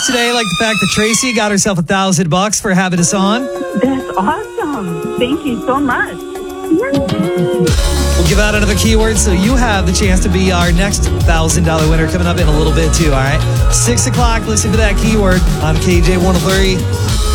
us today, like the fact that Tracy got herself $1,000 for having us on. That's awesome. Thank you so much. We'll give out another keyword so you have the chance to be our next $1,000 winner coming up in a little bit too, all right? 6 o'clock, listen to that keyword on KJ 103.